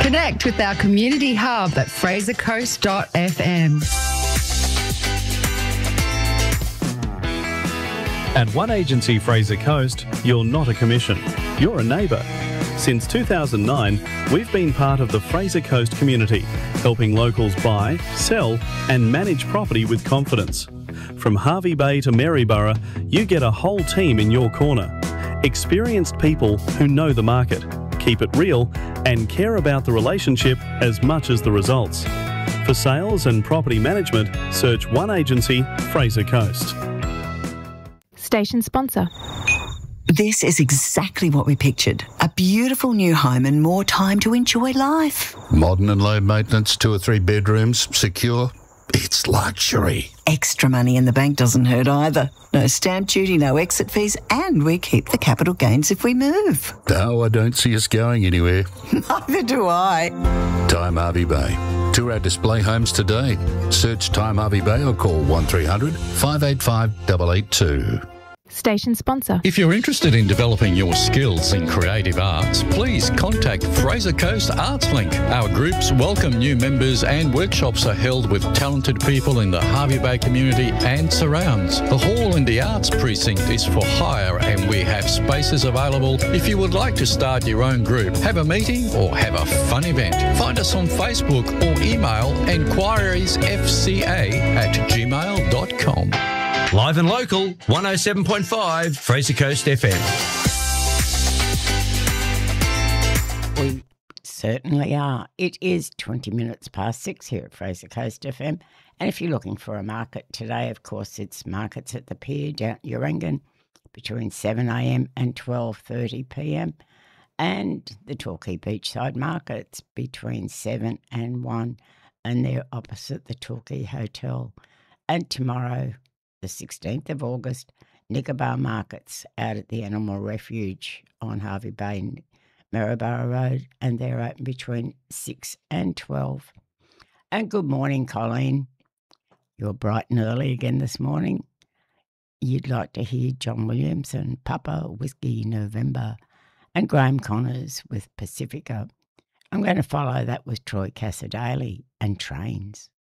Connect with our community hub at frasercoast.fm. At One Agency Fraser Coast, you're not a commission, you're a neighbour. Since 2009, we've been part of the Fraser Coast community, helping locals buy, sell and manage property with confidence. From Hervey Bay to Maryborough, you get a whole team in your corner. Experienced people who know the market, keep it real and care about the relationship as much as the results. For sales and property management, search One Agency Fraser Coast. Station sponsor. This is exactly what we pictured. A beautiful new home and more time to enjoy life. Modern and low maintenance, 2 or 3 bedrooms, secure. It's luxury. Extra money in the bank doesn't hurt either. No stamp duty, no exit fees, and we keep the capital gains if we move. No, I don't see us going anywhere. Neither do I. Time Hervey Bay. Tour our display homes today. Search Time Hervey Bay or call 1300 585 882. Station sponsor. If you're interested in developing your skills in creative arts, please contact Fraser Coast Arts Link. Our groups welcome new members and workshops are held with talented people in the Hervey Bay community and surrounds. The hall in the Arts Precinct is for hire and we have spaces available if you would like to start your own group, have a meeting or have a fun event. Find us on Facebook or email enquiriesfca@gmail.com. Live and local, 107.5 Fraser Coast FM. We certainly are. It is 20 minutes past 6 here at Fraser Coast FM. And if you're looking for a market today, of course, it's markets at the pier down at Urangan between 7am and 12:30pm. And the Torquay Beachside markets between 7 and 1. And they're opposite the Torquay Hotel. And tomorrow, the 16th of August, Nicobar Markets out at the Animal Refuge on Hervey Bay, Maryborough Road, and they're open between 6 and 12. And good morning, Colleen. You're bright and early again this morning. You'd like to hear John Williams and Papa Whiskey November and Graham Connors with Pacifica. I'm going to follow that with Troy Cassadaly and Trains.